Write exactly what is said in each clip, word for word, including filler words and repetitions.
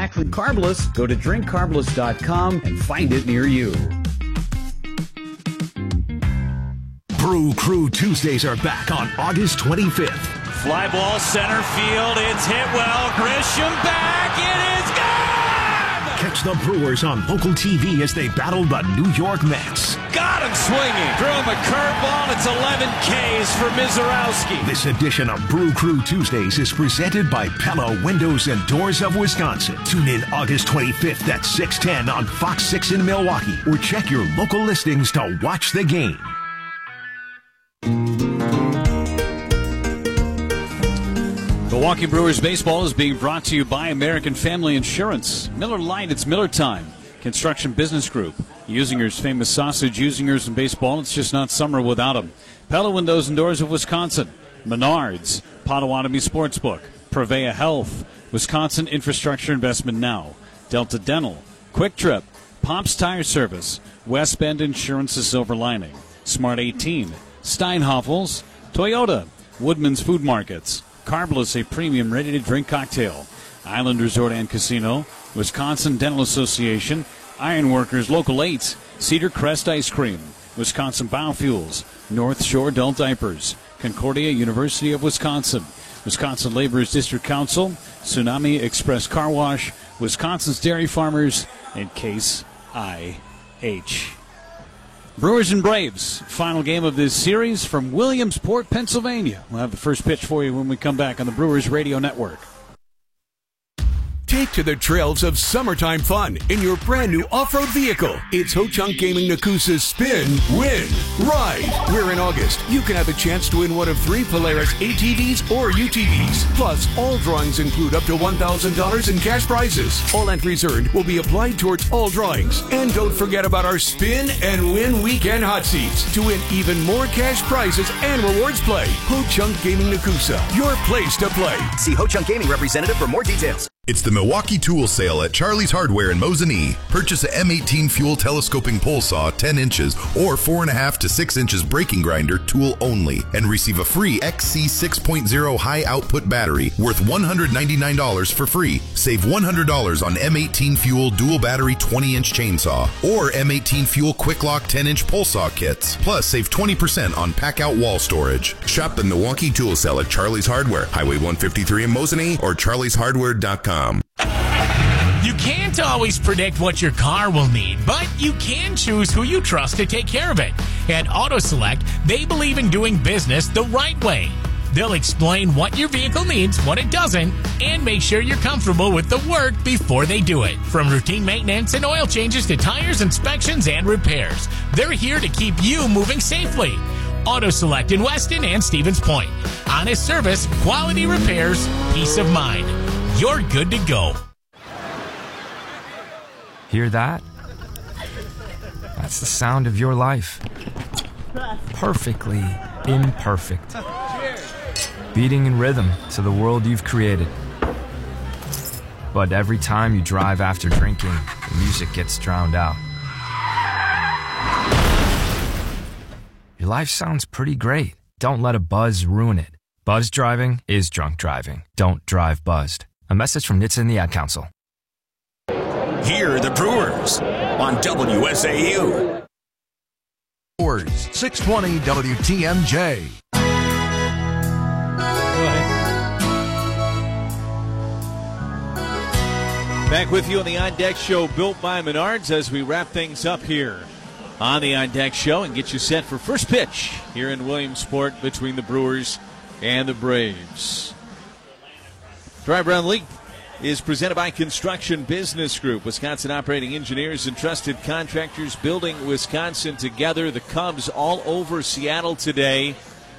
Exactly. Carbless. Go to drink carbless dot com and find it near you. Brew Crew Tuesdays are back on August twenty-fifth. Fly ball center field. It's hit well. Grisham back. It is gone! Catch the Brewers on local T V as they battle the New York Mets. Got him swinging. Threw him a curveball. It's eleven Ks for Mizorowski. This edition of Brew Crew Tuesdays is presented by Pella Windows and Doors of Wisconsin. Tune in August twenty-fifth at six ten on Fox six in Milwaukee, or check your local listings to watch the game. Milwaukee Brewers baseball is being brought to you by American Family Insurance. Miller Lite, it's Miller time. Construction Business Group. Usinger's famous sausage, Usingers in baseball. It's just not summer without them. Pella Windows and Doors of Wisconsin. Menards. Potawatomi Sportsbook. Prevea Health. Wisconsin Infrastructure Investment Now. Delta Dental. Quick Trip. Pops Tire Service. West Bend Insurance's Silver Lining. Smart eighteen. Steinhoffels. Toyota. Woodman's Food Markets. Carbless, a premium ready-to-drink cocktail. Island Resort and Casino. Wisconsin Dental Association. Ironworkers Local eight. Cedar Crest Ice Cream. Wisconsin Biofuels. North Shore Adult Diapers. Concordia University of Wisconsin. Wisconsin Laborers District Council. Tsunami Express Car Wash. Wisconsin's Dairy Farmers. And Case I H. Brewers and Braves, final game of this series from Williamsport, Pennsylvania. We'll have the first pitch for you when we come back on the Brewers Radio Network. Take to the trails of summertime fun in your brand new off-road vehicle. It's Ho-Chunk Gaming Nakusa's Spin, Win, Ride. Where in August, you can have a chance to win one of three Polaris A T Vs or U T Vs. Plus, all drawings include up to one thousand dollars in cash prizes. All entries earned will be applied towards all drawings. And don't forget about our Spin and Win Weekend Hot Seats to win even more cash prizes and rewards play. Ho-Chunk Gaming Nakusa, your place to play. See Ho-Chunk Gaming representative for more details. It's the Milwaukee Tool Sale at Charlie's Hardware in Mosinee. Purchase a M eighteen fuel telescoping pole saw ten inches or four point five to six inches braking grinder tool only and receive a free X C six point oh high output battery worth one hundred ninety-nine dollars for free. Save one hundred dollars on M eighteen fuel dual battery twenty inch chainsaw or M eighteen fuel quick lock ten inch pole saw kits. Plus save twenty percent on pack out wall storage. Shop the Milwaukee Tool Sale at Charlie's Hardware, Highway one fifty-three in Mosinee or charlies hardware dot com. You can't always predict what your car will need, but you can choose who you trust to take care of it. At AutoSelect, they believe in doing business the right way. They'll explain what your vehicle needs, what it doesn't, and make sure you're comfortable with the work before they do it. From routine maintenance and oil changes to tires, inspections, and repairs, they're here to keep you moving safely. AutoSelect in Weston and Stevens Point. Honest service, quality repairs, peace of mind. You're good to go. Hear that? That's the sound of your life. Perfectly imperfect. Beating in rhythm to the world you've created. But every time you drive after drinking, the music gets drowned out. Your life sounds pretty great. Don't let a buzz ruin it. Buzz driving is drunk driving. Don't drive buzzed. A message from N H T S A and the Ad Council. Here are the Brewers on W S A U. Brewers, six twenty W T M J. Back with you on the On Deck Show, built by Menards, as we wrap things up here on the On Deck Show and get you set for first pitch here in Williamsport between the Brewers and the Braves. Drive Around the League is presented by Construction Business Group, Wisconsin operating engineers and trusted contractors building Wisconsin together. The Cubs all over Seattle today.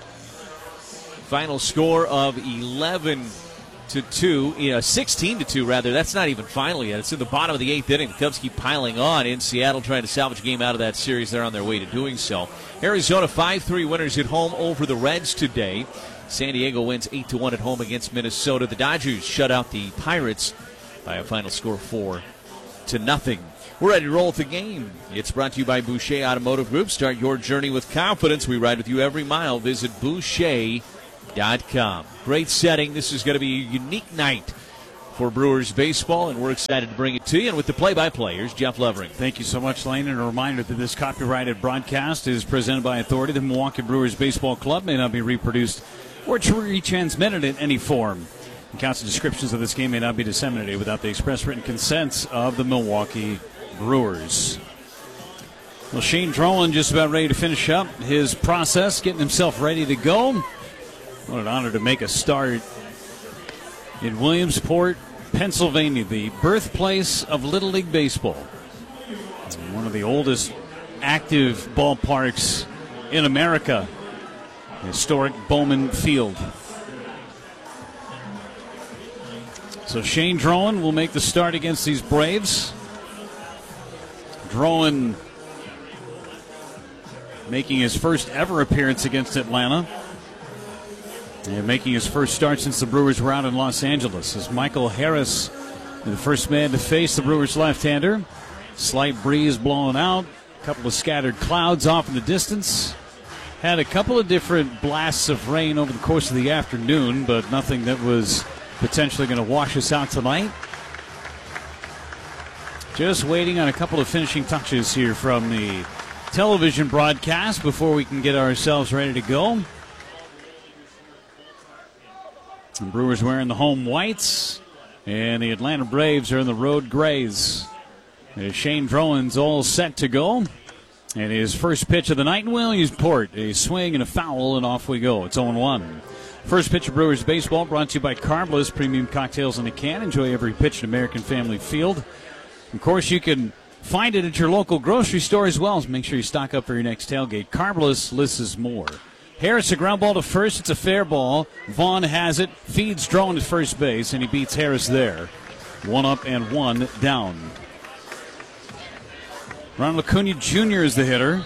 Final score of eleven to two, you know, sixteen to two rather. That's not even final yet. It's in the bottom of the eighth inning. The Cubs keep piling on in Seattle, trying to salvage a game out of that series. They're on their way to doing so. Arizona five three winners at home over the Reds today. San Diego wins eight to one at home against Minnesota. The Dodgers shut out the Pirates by a final score of four to nothing. We're ready to roll with the game. It's brought to you by Boucher Automotive Group. Start your journey with confidence. We ride with you every mile. Visit Boucher dot com. Great setting. This is going to be a unique night for Brewers baseball, and we're excited to bring it to you. And with the play-by-play, here's Jeff Levering. Thank you so much, Lane. And a reminder that this copyrighted broadcast is presented by authority. The Milwaukee Brewers Baseball Club may not be reproduced or retransmitted in any form. Accounts and descriptions of this game may not be disseminated without the express written consent of the Milwaukee Brewers. Well, Shane Drowan just about ready to finish up his process, getting himself ready to go. What an honor to make a start in Williamsport, Pennsylvania, the birthplace of Little League Baseball. One of the oldest active ballparks in America, historic Bowman Field. So Shane Drowan will make the start against these Braves. Drowan making his first ever appearance against Atlanta. And making his first start since the Brewers were out in Los Angeles. As Michael Harris, the first man to face the Brewers left-hander. Slight breeze blowing out. A couple of scattered clouds off in the distance. Had a couple of different blasts of rain over the course of the afternoon, but nothing that was potentially going to wash us out tonight. Just waiting on a couple of finishing touches here from the television broadcast before we can get ourselves ready to go. The Brewers wearing the home whites, and the Atlanta Braves are in the road grays. As Shane Drowan's all set to go. And his first pitch of the night in Williamsport, a swing and a foul, and off we go. It's oh one. First pitch of Brewers baseball brought to you by Carbliss, premium cocktails in a can. Enjoy every pitch at American Family Field. Of course, you can find it at your local grocery store as well. So make sure you stock up for your next tailgate. Carbliss lists more. Harris, a ground ball to first. It's a fair ball. Vaughn has it, feeds Drowan to first base, and he beats Harris there. One up and one down. Ronald Acuna Junior is the hitter.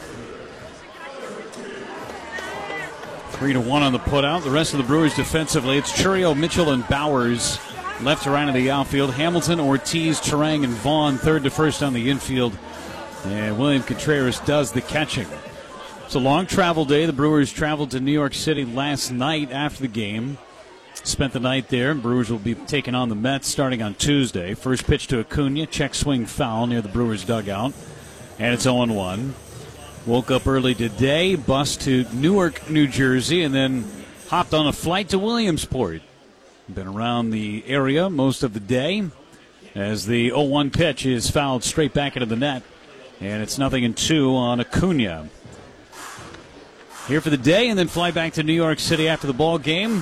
Three to one on the putout. The rest of the Brewers defensively, it's Churio, Mitchell, and Bowers left to right of the outfield. Hamilton, Ortiz, Turang, and Vaughn third to first on the infield. And William Contreras does the catching. It's a long travel day. The Brewers traveled to New York City last night after the game. Spent the night there. Brewers will be taking on the Mets starting on Tuesday. First pitch to Acuna, check swing foul near the Brewers dugout. And it's oh one. Woke up early today, bus to Newark, New Jersey, and then hopped on a flight to Williamsport. Been around the area most of the day as the oh one pitch is fouled straight back into the net. And it's nothing in two on Acuna. Here for the day and then fly back to New York City after the ball game.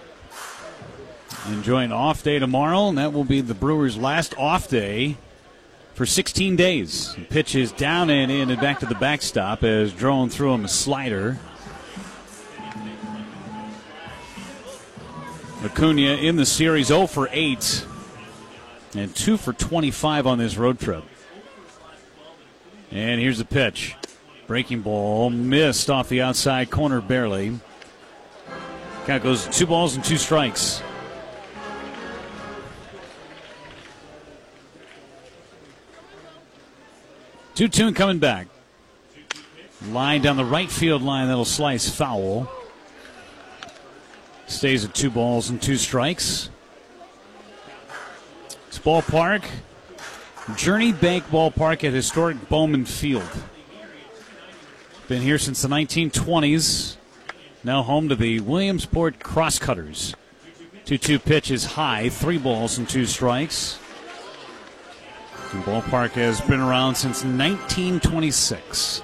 Enjoy an off day tomorrow, and that will be the Brewers' last off day for sixteen days. The pitch is down and in and back to the backstop as Drowan threw him a slider. Acuna in the series oh for eight and two for twenty-five on this road trip. And here's the pitch. Breaking ball missed off the outside corner barely. Count goes two balls and two strikes. two two coming back. Line down the right field line that'll slice foul. Stays at two balls and two strikes. This ballpark, Journey Bank Ballpark at historic Bowman Field. Been here since the nineteen twenties. Now home to the Williamsport Crosscutters. two two pitch is high, three balls and two strikes. The ballpark has been around since nineteen twenty-six.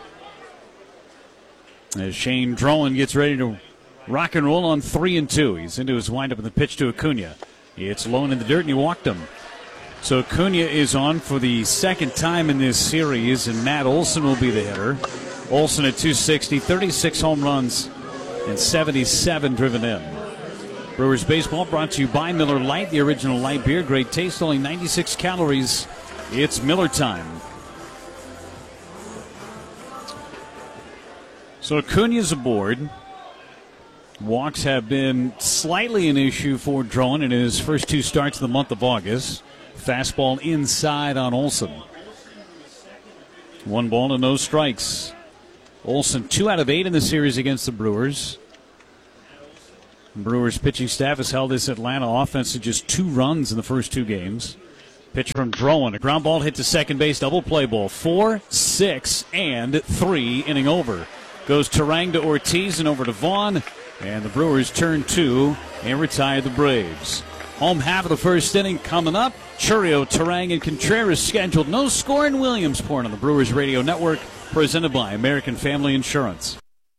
As Shane Drowan gets ready to rock and roll on three and two. He's into his windup in the pitch to Acuna. It's low in the dirt and he walked him. So Acuna is on for the second time in this series, and Matt Olson will be the hitter. Olson at two sixty, thirty-six home runs and seventy-seven driven in. Brewers baseball brought to you by Miller Lite, the original light beer. Great taste, only ninety-six calories. It's Miller time. So Acuna's aboard. Walks have been slightly an issue for Drowan in his first two starts of the month of August. Fastball inside on Olson. One ball and no strikes. Olson two out of eight in the series against the Brewers. Brewers pitching staff has held this Atlanta offense to just two runs in the first two games. Pitch from Drowan. A ground ball hit to second base. Double play ball. Four, six, and three. Inning over. Goes Turang to Ortiz and over to Vaughn. And the Brewers turn two and retire the Braves. Home half of the first inning coming up. Chourio, Turang, and Contreras scheduled. No score in Williamsport on the Brewers Radio Network. Presented by American Family Insurance.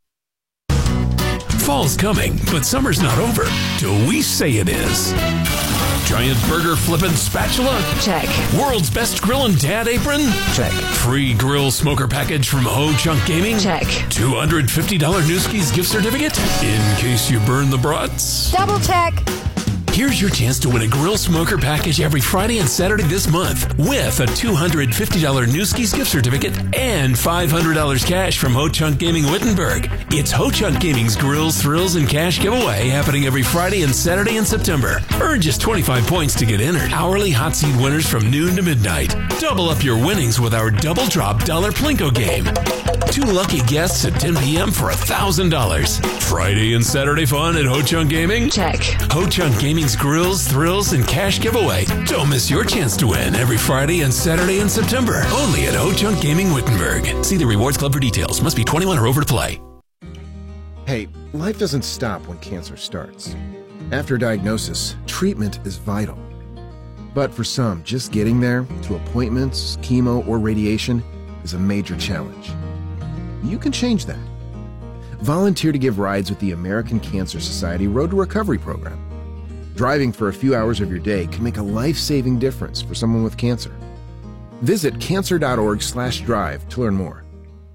Fall's coming, but summer's not over till we say it is. Giant burger flippin' spatula? Check. World's best grillin' dad apron? Check. Free grill smoker package from Ho Chunk Gaming? Check. two hundred fifty dollars Newski's gift certificate? In case you burn the brats? Double check. Here's your chance to win a grill smoker package every Friday and Saturday this month with a two hundred fifty dollars Newski's gift certificate and five hundred dollars cash from Ho Chunk Gaming Wittenberg. It's Ho Chunk Gaming's Grills, Thrills, and Cash giveaway happening every Friday and Saturday in September. Earn just twenty-five points to get entered. Hourly hot seat winners from noon to midnight. Double up your winnings with our Double Drop Dollar Plinko game. Two lucky guests at ten p.m. for one thousand dollars. Friday and Saturday fun at Ho Chunk Gaming? Check. Ho Chunk Gaming's Grills, Thrills, and Cash giveaway. Don't miss your chance to win every Friday and Saturday in September. Only at Ho Chunk Gaming Wittenberg. See the Rewards Club for details. Must be twenty-one or over to play. Hey, life doesn't stop when cancer starts. After diagnosis, treatment is vital. But for some, just getting there, to appointments, chemo, or radiation, is a major challenge. You can change that. Volunteer to give rides with the American Cancer Society Road to Recovery program. Driving for a few hours of your day can make a life-saving difference for someone with cancer. Visit cancer.org slash drive to learn more.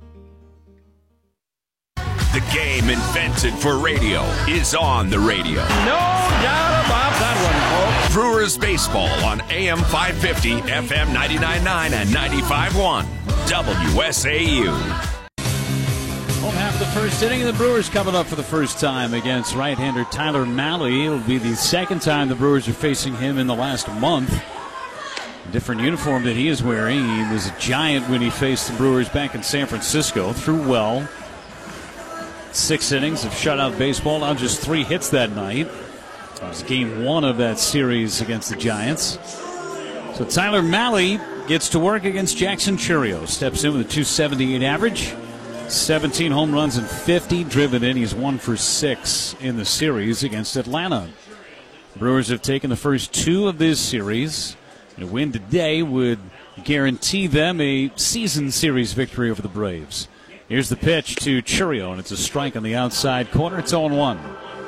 The game invented for radio is on the radio. No doubt about that one, folks. Brewers baseball on A M five fifty, F M ninety-nine point nine, and ninety-five point one. W S A U. Home half of the first inning, the Brewers coming up for the first time against right-hander Tyler Mahle. It'll be the second time the Brewers are facing him in the last month. Different uniform that he is wearing. He was a Giant when he faced the Brewers back in San Francisco. Threw well. Six innings of shutout baseball. Now just three hits that night. It was game one of that series against the Giants. So Tyler Mahle gets to work against Jackson Chourio. Steps in with a two seventy-eight average. seventeen home runs and fifty driven in. He's one for six in the series against Atlanta. Brewers have taken the first two of this series. A win today would guarantee them a season series victory over the Braves. Here's the pitch to Chourio, and it's a strike on the outside corner. It's oh one.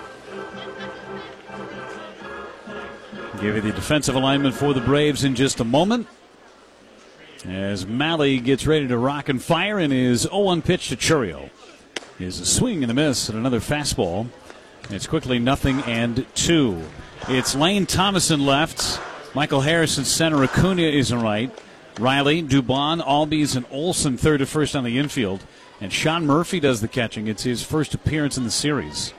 Give you the defensive alignment for the Braves in just a moment. As Mahle gets ready to rock and fire in his oh one pitch to Chourio. Is a swing and a miss and another fastball. It's quickly nothing and two. It's Lane Thomason left. Michael Harrison center. Acuna is in right. Riley, Dubon, Albies, and Olsen third to first on the infield. And Sean Murphy does the catching. It's his first appearance in the series.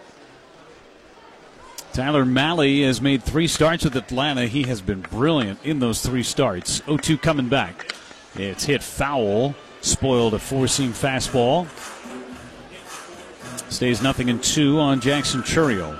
Tyler Mahle has made three starts with Atlanta. He has been brilliant in those three starts. oh two coming back. It's hit foul. Spoiled a four-seam fastball. Stays nothing in two on Jackson Chourio.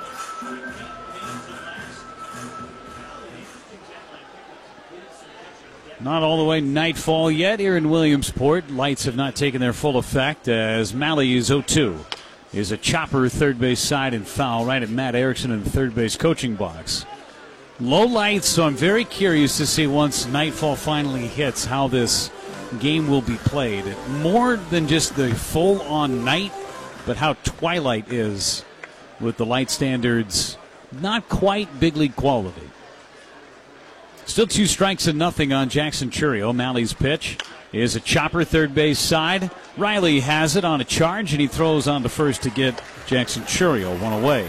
Not all the way nightfall yet here in Williamsport. Lights have not taken their full effect as Mahle is oh two. Is a chopper third base side and foul right at Matt Erickson in the third base coaching box. Low lights, so I'm very curious to see once nightfall finally hits how this game will be played. More than just the full-on night, but how twilight is with the light standards not quite big league quality. Still two strikes and nothing on Jackson Chourio. Mahle's pitch is a chopper third base side. Riley has it on a charge, and he throws on to first to get Jackson Chourio one away.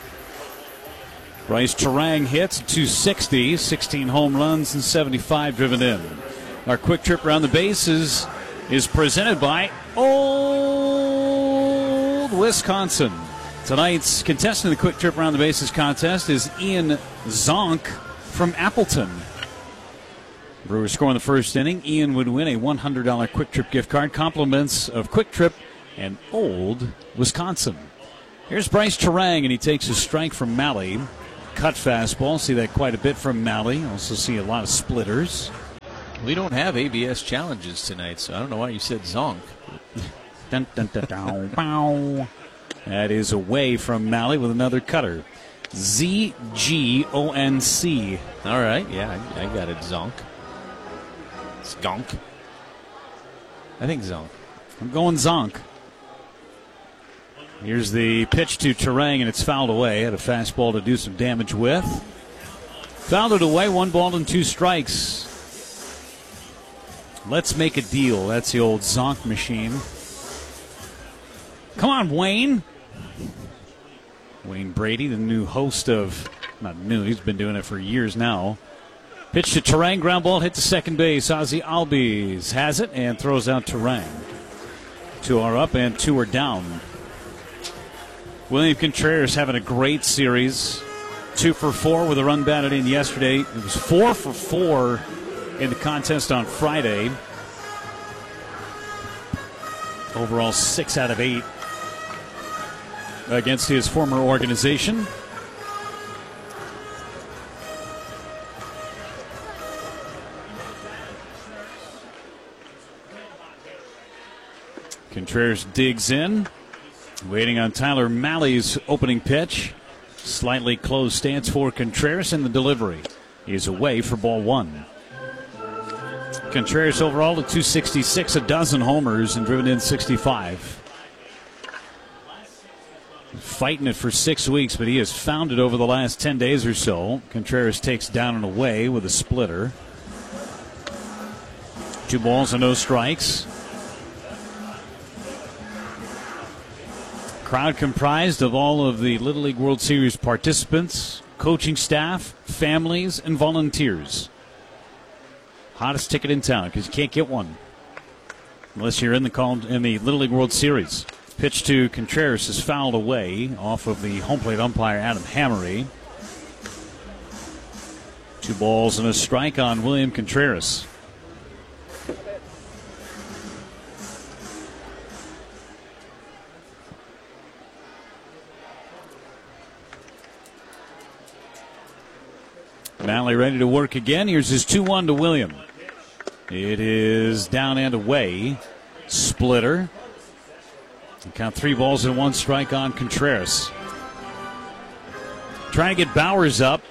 Bryce Turang hits two sixty, sixteen home runs and seventy-five driven in. Our quick trip around the bases is presented by Old Wisconsin. Tonight's contestant in the quick trip around the bases contest is Ian Zonk from Appleton. Brewers score in the first inning. Ian would win a one hundred dollars Quick Trip gift card. Compliments of Quick Trip and Old Wisconsin. Here's Bryce Turang, and he takes a strike from Malley. Cut fastball. See that quite a bit from Malley. Also see a lot of splitters. We don't have A B S challenges tonight, so I don't know why you said zonk. Dun, dun, dun, dun, bow. That is away from Malley with another cutter. Z G O N C. All right, yeah, I, I got it. Zonk. Skonk. I think zonk. I'm going zonk. Here's the pitch to Turang, and it's fouled away. Had a fastball to do some damage with. Fouled it away, one ball and two strikes. Let's make a deal. That's the old zonk machine. Come on, Wayne. Wayne Brady, the new host of, not new, he's been doing it for years now. Pitch to Turang, ground ball, hit to second base. Ozzie Albies has it and throws out Turang. Two are up and two are down. William Contreras having a great series. Two for four with a run batted in yesterday. It was four for four in the contest on Friday. Overall, six out of eight against his former organization. Contreras digs in, waiting on Tyler Malley's opening pitch. Slightly closed stance for Contreras, and the delivery is away for ball one. Contreras overall to two sixty-six, a dozen homers, and driven in sixty-five. Fighting it for six weeks, but he has found it over the last ten days or so. Contreras takes down and away with a splitter. Two balls and no strikes. Crowd comprised of all of the Little League World Series participants, coaching staff, families, and volunteers. Hottest ticket in town because you can't get one unless you're in the call in the Little League World Series. Pitch to Contreras is fouled away off of the home plate umpire Adam Hammery. Two balls and a strike on William Contreras. Malley ready to work again. Here's his two one to William. It is down and away. Splitter. Count three balls and one strike on Contreras. Trying to get Bowers up.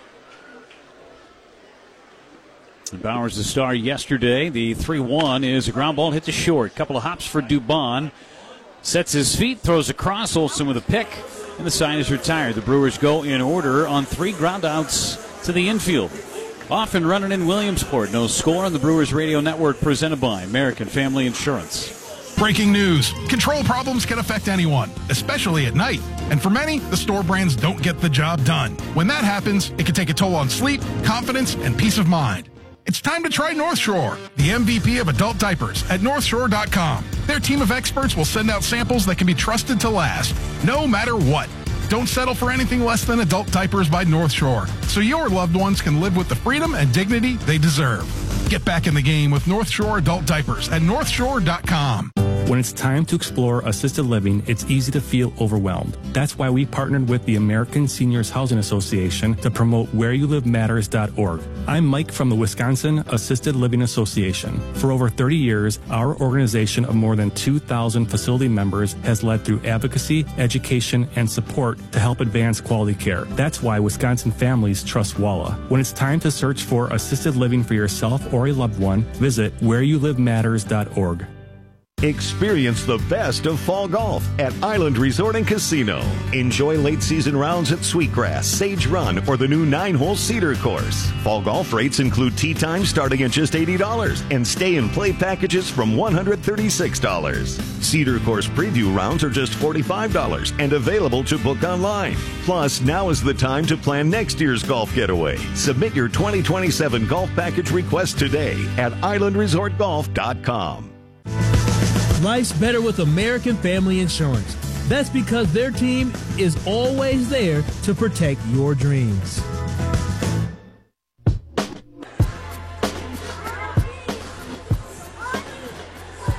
And Bowers the star yesterday. The three one is a ground ball hit to short. Couple of hops for Dubon. Sets his feet, throws across. Olsen with a pick. And the side is retired. The Brewers go in order on three ground outs to the infield. Off and running in Williamsport. No score on the Brewers Radio Network, presented by American Family Insurance. Breaking news. Control problems can affect anyone, especially at night. And for many, the store brands don't get the job done. When that happens, it can take a toll on sleep, confidence, and peace of mind. It's time to try North Shore, the M V P of adult diapers at north shore dot com. Their team of experts will send out samples that can be trusted to last, no matter what. Don't settle for anything less than adult diapers by North Shore, so your loved ones can live with the freedom and dignity they deserve. Get back in the game with North Shore adult diapers at north shore dot com. When it's time to explore assisted living, it's easy to feel overwhelmed. That's why we partnered with the American Seniors Housing Association to promote where you live matters dot org. I'm Mike from the Wisconsin Assisted Living Association. For over thirty years, our organization of more than two thousand facility members has led through advocacy, education, and support to help advance quality care. That's why Wisconsin families trust WALA. When it's time to search for assisted living for yourself or a loved one, visit where you live matters dot org. Experience the best of fall golf at Island Resort and Casino. Enjoy late season rounds at Sweetgrass, Sage Run, or the new nine-hole Cedar course. Fall golf rates include tee time starting at just eighty dollars and stay and play packages from one hundred thirty-six dollars. Cedar course preview rounds are just forty-five dollars and available to book online. Plus, now is the time to plan next year's golf getaway. Submit your twenty twenty-seven golf package request today at island resort golf dot com. Life's better with American Family Insurance. That's because their team is always there to protect your dreams.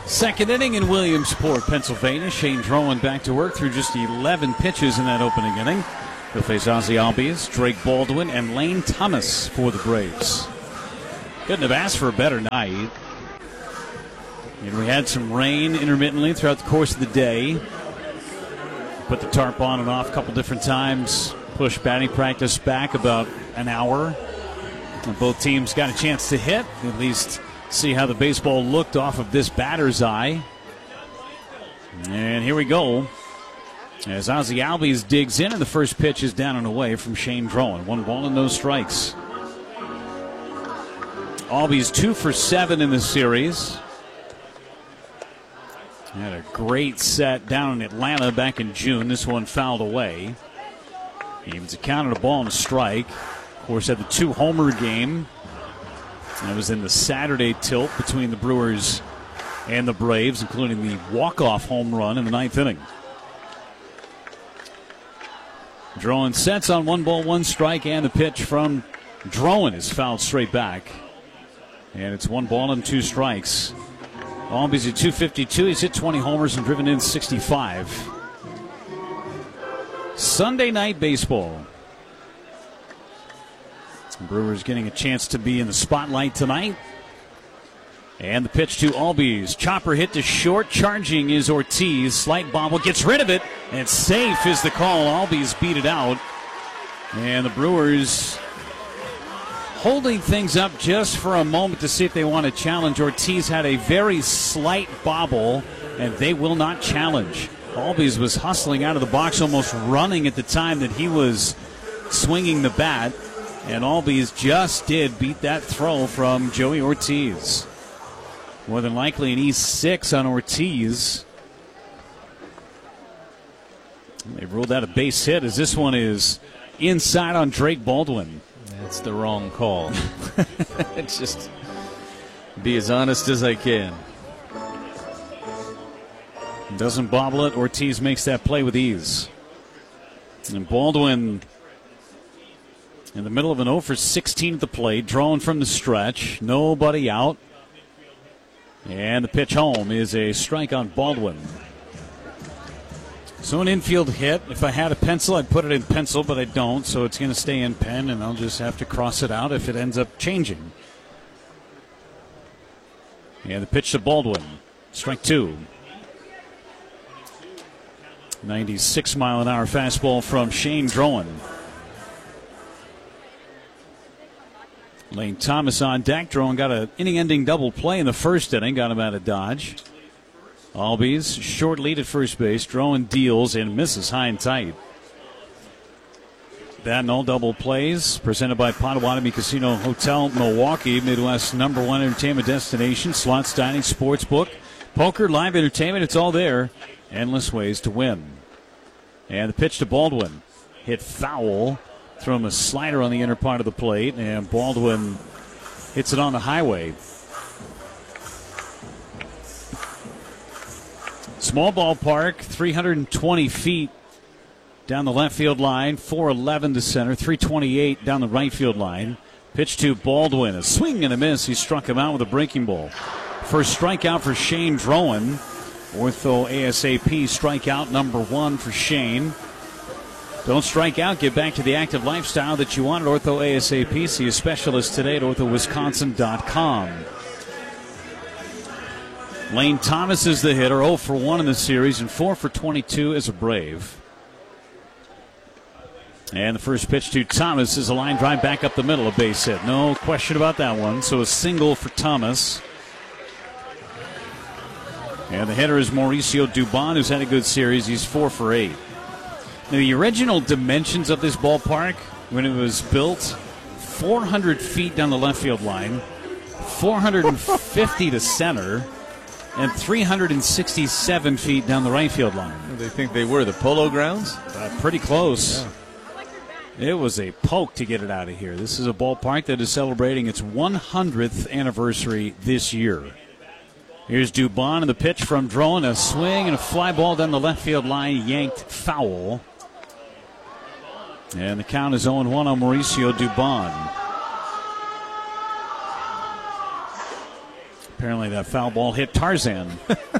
Second inning in Williamsport, Pennsylvania. Shane Drowan back to work through just eleven pitches in that opening inning. He'll face Ozzie Albies, Drake Baldwin, and Lane Thomas for the Braves. Couldn't have asked for a better night. And we had some rain intermittently throughout the course of the day. Put the tarp on and off a couple different times. Pushed batting practice back about an hour. And both teams got a chance to hit, at least see how the baseball looked off of this batter's eye. And here we go. As Ozzie Albies digs in, and the first pitch is down and away from Shane Drowan. One ball and no strikes. Albies two for seven in the series. Had a great set down in Atlanta back in June. This one fouled away. Evens a count at a ball and a strike. Of course, had the two-homer game. And it was in the Saturday tilt between the Brewers and the Braves, including the walk-off home run in the ninth inning. Drowan sets on one ball, one strike, and the pitch from Drowan is fouled straight back. And it's one ball and two strikes. Albies at two fifty-two. He's hit twenty homers and driven in sixty-five. Sunday night baseball. Brewers getting a chance to be in the spotlight tonight. And the pitch to Albies. Chopper hit to short. Charging is Ortiz. Slight bobble. Gets rid of it. And safe is the call. Albies beat it out. And the Brewers holding things up just for a moment to see if they want to challenge. Ortiz had a very slight bobble, and they will not challenge. Albies was hustling out of the box, almost running at the time that he was swinging the bat. And Albies just did beat that throw from Joey Ortiz. More than likely an E six on Ortiz. They ruled out a base hit as this one is inside on Drake Baldwin. That's the wrong call. It's just be as honest as I can. Doesn't bobble it. Ortiz makes that play with ease. And Baldwin in the middle of an oh for sixteen at the plate, drawing from the stretch. Nobody out. And the pitch home is a strike on Baldwin. So an infield hit. If I had a pencil, I'd put it in pencil, but I don't. So it's going to stay in pen, and I'll just have to cross it out if it ends up changing. And the pitch to Baldwin. Strike two. ninety-six mile an hour fastball from Shane Drowan. Lane Thomas on deck. Drowan got an inning-ending double play in the first inning. Got him out of Dodge. Albies short lead at first base. Drowan deals and misses high and tight. That and all double plays presented by Potawatomi Casino Hotel, Milwaukee, Midwest's number one entertainment destination. Slots, dining, sportsbook, poker, live entertainment. It's all there. Endless ways to win. And the pitch to Baldwin. Hit foul. Throw him a slider on the inner part of the plate, and Baldwin hits it on the highway. Small ballpark, three hundred twenty feet down the left field line, four eleven to center, three twenty-eight down the right field line. Pitch to Baldwin, a swing and a miss. He struck him out with a breaking ball. First strikeout for Shane Drowan. Ortho ASAP strikeout number one for Shane. Don't strike out. Get back to the active lifestyle that you want at Ortho ASAP. See a specialist today at ortho wisconsin dot com. Lane Thomas is the hitter, oh for one in the series and four for twenty-two as a Brave. And the first pitch to Thomas is a line drive back up the middle, a base hit. No question about that one. So a single for Thomas. And the hitter is Mauricio Dubon, who's had a good series. He's four for eight. Now, the original dimensions of this ballpark when it was built, four hundred feet down the left field line, four hundred fifty to center, and three hundred sixty-seven feet down the right field line. What do they think they were, the Polo Grounds? Uh, pretty close. Yeah. It was a poke to get it out of here. This is a ballpark that is celebrating its one hundredth anniversary this year. Here's Dubon and the pitch from Drowan. A swing and a fly ball down the left field line, yanked foul. And the count is oh one on Mauricio Dubon. Apparently that foul ball hit Tarzan.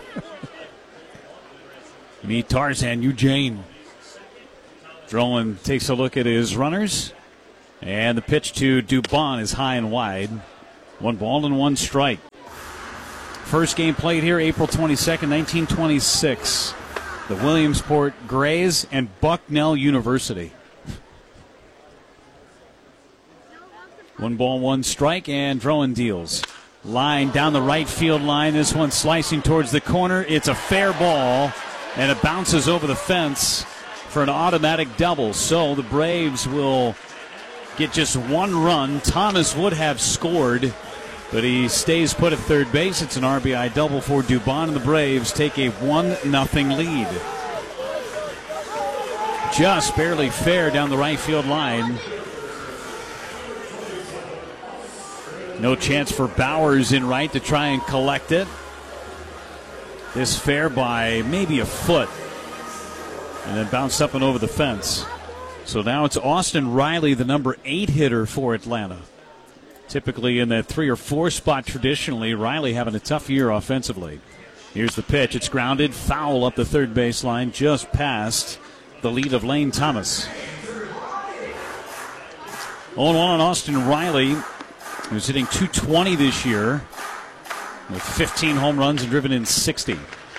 Me, Tarzan, you, Jane. Drowan takes a look at his runners. And the pitch to Dubon is high and wide. One ball and one strike. First game played here April twenty-second, nineteen twenty-six. The Williamsport Grays and Bucknell University. One ball, one strike, and Drowan deals. Line down the right field line. This one slicing towards the corner. It's a fair ball, and it bounces over the fence for an automatic double. So the Braves will get just one run. Thomas would have scored, but he stays put at third base. It's an R B I double for Dubon, and the Braves take a one nothing lead. Just barely fair down the right field line. No chance for Bowers in right to try and collect it. This fair by maybe a foot. And then bounced up and over the fence. So now it's Austin Riley, the number eight hitter for Atlanta. Typically in that three or four spot traditionally. Riley having a tough year offensively. Here's the pitch. It's grounded. Foul up the third baseline, just past the lead of Lane Thomas. oh one on Austin Riley, who's hitting two twenty this year with fifteen home runs and driven in sixty.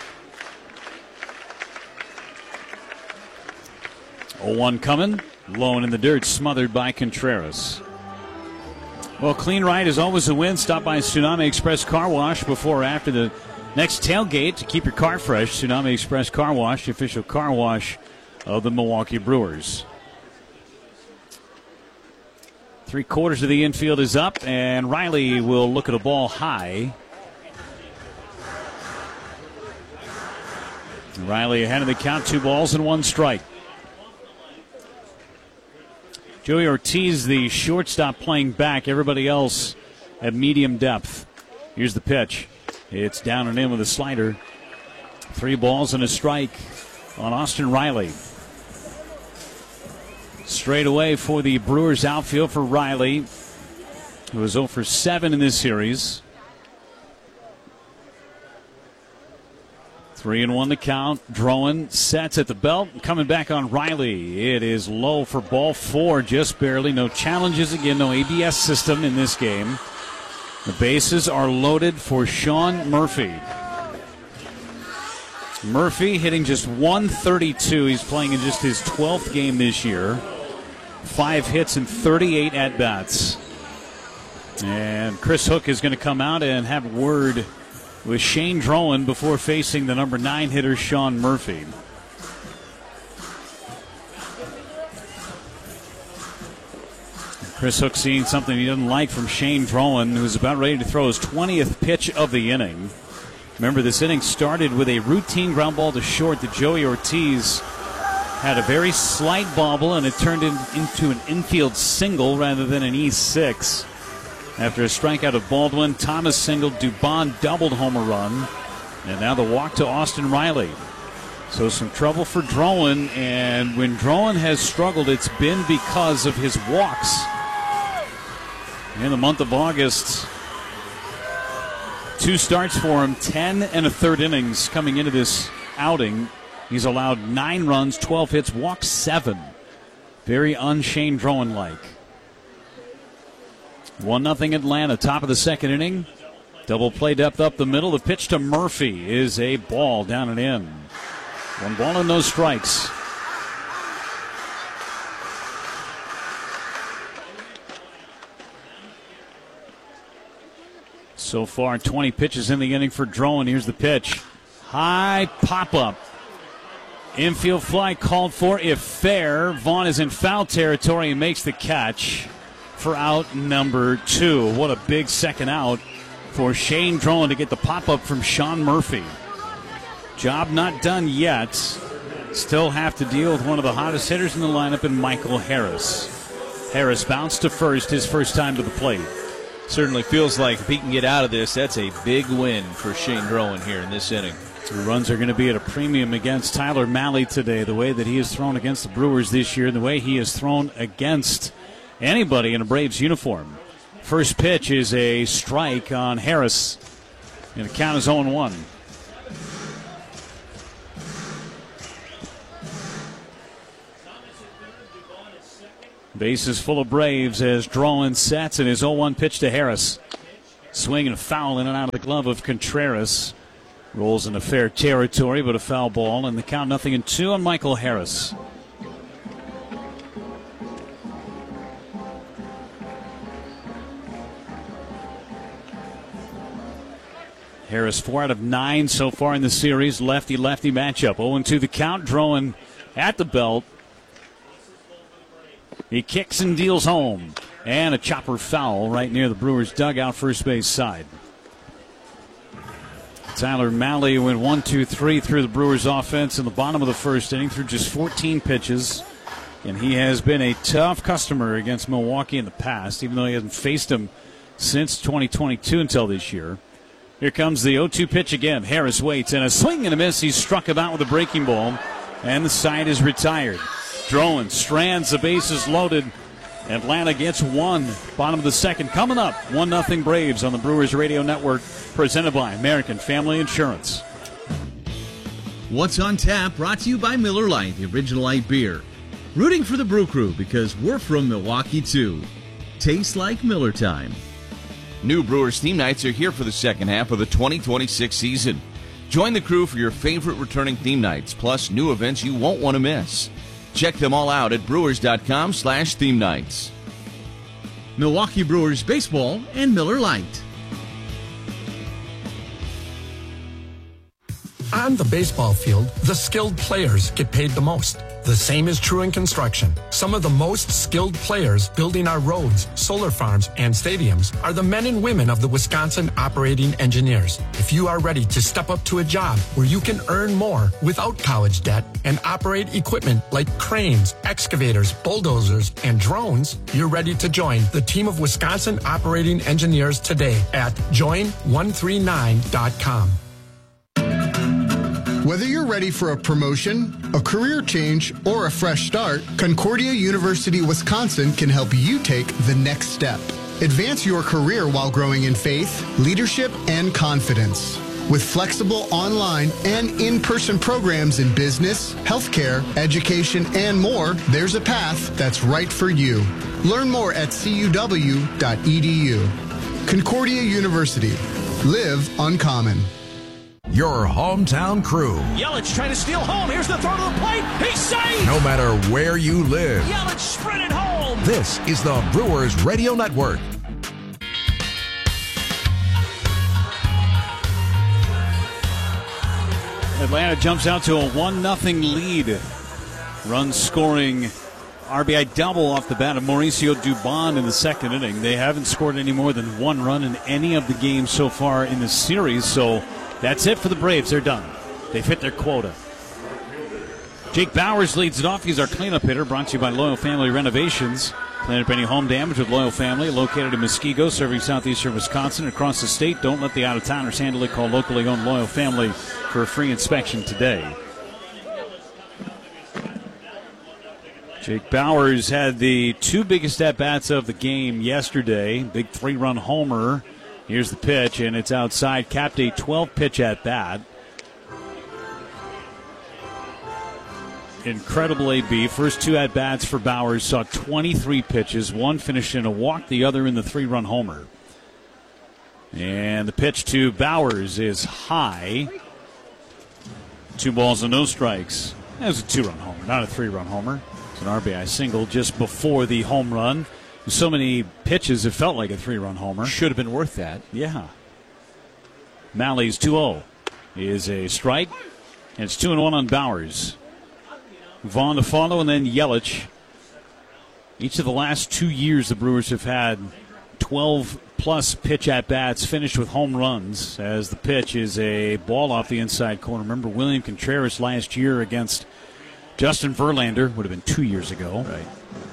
oh one coming. Low and in the dirt, smothered by Contreras. Well, clean right is always a win. Stop by Tsunami Express Car Wash before or after the next tailgate to keep your car fresh. Tsunami Express Car Wash, the official car wash of the Milwaukee Brewers. Three quarters of the infield is up, and Riley will look at a ball high. Riley ahead of the count, two balls and one strike. Joey Ortiz, the shortstop, playing back. Everybody else at medium depth. Here's the pitch. It's down and in with a slider. Three balls and a strike on Austin Riley. Straight away for the Brewers outfield for Riley, who was oh for seven in this series. Three and one to count. Drowan sets at the belt. Coming back on Riley. It is low for ball four, just barely. No challenges again, no A B S system in this game. The bases are loaded for Sean Murphy. Murphy hitting just one thirty-two. He's playing in just his twelfth game this year. Five hits and thirty-eight at-bats. And Chris Hook is going to come out and have word with Shane Drowan before facing the number nine hitter, Sean Murphy. Chris Hook seeing something he doesn't like from Shane Drowan, who's about ready to throw his twentieth pitch of the inning. Remember, this inning started with a routine ground ball to short that Joey Ortiz had a very slight bobble, and it turned in, into an infield single rather than an E six. After a strikeout of Baldwin, Thomas singled, Dubon doubled home a run, and now the walk to Austin Riley. So some trouble for Drowan, and when Drowan has struggled, it's been because of his walks. In the month of August, two starts for him, ten and a third innings coming into this outing. He's allowed nine runs, twelve hits, walked seven. Very un-Shane Drowan-like. one nothing Atlanta, top of the second inning. Double play depth up the middle. The pitch to Murphy is a ball down and in. One ball and no strikes. So far, twenty pitches in the inning for Drowan. Here's the pitch. High pop-up. Infield fly called for, if fair. Vaughn is in foul territory and makes the catch for out number two. What a big second out for Shane Drowan to get the pop-up from Sean Murphy. Job not done yet. Still have to deal with one of the hottest hitters in the lineup in Michael Harris. Harris bounced to first, his first time to the plate. Certainly feels like if he can get out of this, that's a big win for Shane Drowan here in this inning. The runs are going to be at a premium against Tyler Mahle today. The way that he has thrown against the Brewers this year, the way he has thrown against anybody in a Braves uniform. First pitch is a strike on Harris. And the count is oh and one. Base is full of Braves as Drowan sets in his oh one pitch to Harris. Swing and a foul in and out of the glove of Contreras. Rolls into fair territory, but a foul ball, and the count nothing and two on Michael Harris. Harris four out of nine so far in the series. Lefty-lefty matchup. oh and two the count. Drowan at the belt. He kicks and deals home. And a chopper foul right near the Brewers' dugout, first base side. Tyler Mahle went one, two, three through the Brewers' offense in the bottom of the first inning through just fourteen pitches. And he has been a tough customer against Milwaukee in the past, even though he hasn't faced him since twenty twenty-two until this year. Here comes the oh two pitch again. Harris waits, and a swing and a miss. He's struck him out with a breaking ball, and the side is retired. Drowan strands, the bases loaded. Atlanta gets one. Bottom of the second coming up. one nothing Braves on the Brewers Radio Network, presented by American Family Insurance. What's on Tap, brought to you by Miller Lite, the original light beer. Rooting for the Brew Crew because we're from Milwaukee too. Tastes like Miller time. New Brewers theme nights are here for the second half of the twenty twenty-six season. Join the crew for your favorite returning theme nights, plus new events you won't want to miss. Check them all out at brewers.com slash theme nights. Milwaukee Brewers baseball and Miller Lite. On the baseball field, the skilled players get paid the most. The same is true in construction. Some of the most skilled players building our roads, solar farms, and stadiums are the men and women of the Wisconsin Operating Engineers. If you are ready to step up to a job where you can earn more without college debt and operate equipment like cranes, excavators, bulldozers, and drones, you're ready to join the team of Wisconsin Operating Engineers today at join one three nine dot com. Whether you're ready for a promotion, a career change, or a fresh start, Concordia University Wisconsin can help you take the next step. Advance your career while growing in faith, leadership, and confidence. With flexible online and in-person programs in business, healthcare, education, and more, there's a path that's right for you. Learn more at c u w dot e d u. Concordia University. Live uncommon. Your hometown crew. Yelich trying to steal home. Here's the throw to the plate. He's safe. No matter where you live. Yelich sprinted home. This is the Brewers Radio Network. Atlanta jumps out to a one nothing lead. Run scoring R B I double off the bat of Mauricio Dubon in the second inning. They haven't scored any more than one run in any of the games so far in the series, so that's it for the Braves. They're done. They've hit their quota. Jake Bowers leads it off. He's our cleanup hitter, brought to you by Loyal Family Renovations. Clean up any home damage with Loyal Family, located in Muskego, serving southeastern Wisconsin and across the state. Don't let the out-of-towners handle it. Call locally owned Loyal Family for a free inspection today. Jake Bowers had the two biggest at-bats of the game yesterday. Big three-run homer. Here's the pitch, and it's outside. Capped a twelve-pitch at-bat. Incredible A B. First two at-bats for Bowers saw twenty-three pitches. One finished in a walk, the other in the three-run homer. And the pitch to Bowers is high. Two balls and no strikes. That was a two-run homer, not a three-run homer. It's an R B I single just before the home run. So many pitches, it felt like a three-run homer. Should have been worth that. Yeah. Mahle's two oh is a strike, and it's two and one on Bowers. Vaughn to follow, and then Yelich. Each of the last two years, the Brewers have had twelve-plus pitch at-bats finished with home runs, as the pitch is a ball off the inside corner. Remember William Contreras last year against Justin Verlander, would have been two years ago. Right.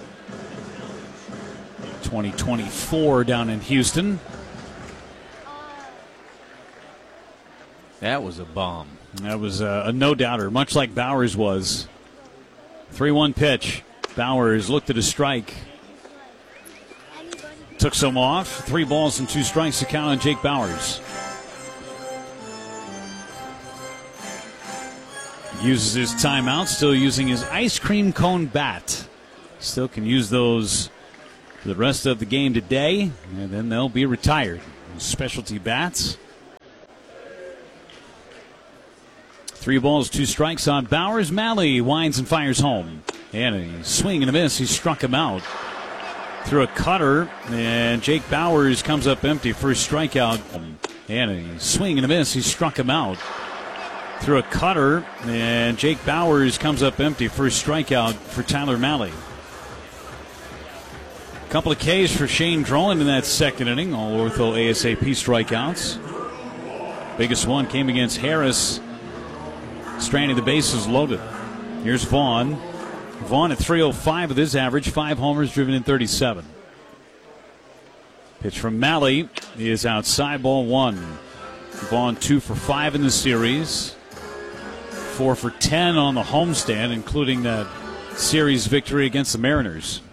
twenty twenty-four down in Houston. That was a bomb. That was a, a no-doubter, much like Bowers was. three one pitch. Bowers looked at a strike. Took some off. Three balls and two strikes to count on Jake Bowers. uses his timeout, still using his ice cream cone bat. Still can use those for the rest of the game today, and then they'll be retired. Specialty bats. Three balls, two strikes on Bowers. Malley winds and fires home. And a swing and a miss. He struck him out through a cutter, and Jake Bowers comes up empty. First strikeout. And a swing and a miss. He struck him out through a cutter, and Jake Bowers comes up empty. First strikeout for Tyler Malley. A couple of Ks for Shane Droland in that second inning. All ortho A S A P strikeouts. Biggest one came against Harris, stranding the bases loaded. Here's Vaughn. Vaughn at three oh five with his average, five homers, driven in thirty-seven. Pitch from Malley is outside, ball one. Vaughn two for five in the series, four for ten on the homestand, including that series victory against the Mariners.